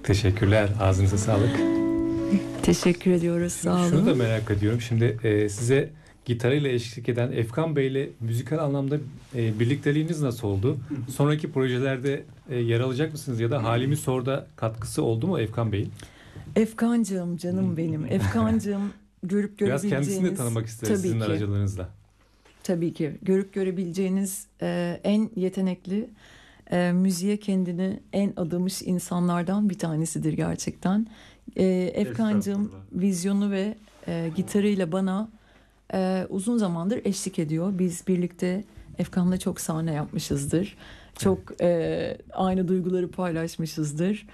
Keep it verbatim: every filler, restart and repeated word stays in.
teşekkürler. Ağzınıza sağlık. Teşekkür ediyoruz. Sağ olun. Şunu da merak ediyorum. Şimdi e, size gitarıyla eşlik eden Efkan Bey ile müzikal anlamda e, birlikteliğiniz nasıl oldu? Sonraki projelerde e, yer alacak mısınız ya da Halimi Sor'da katkısı oldu mu Efkan Bey'in? Efkancığım, canım benim. Efkancığım, görüp Biraz görebileceğiniz... kendisini de tanımak isteriz tabii sizin ki, aracılığınızla. Tabii ki. Görüp görebileceğiniz e, en yetenekli, e, müziğe kendini en adamış insanlardan bir tanesidir gerçekten. E, Efkancığım vizyonu ve e, gitarıyla bana e, uzun zamandır eşlik ediyor. Biz birlikte Efkan'la çok sahne yapmışızdır. Çok e, aynı duyguları paylaşmışızdır.